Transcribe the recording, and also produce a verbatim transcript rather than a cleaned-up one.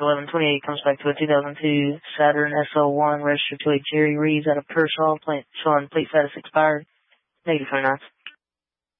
eleven twenty-eight comes back to a two thousand two Saturn S L one registered to a Jerry Reeves out of Pershaw, plant, showing plate status expired. Negative twenty-nine.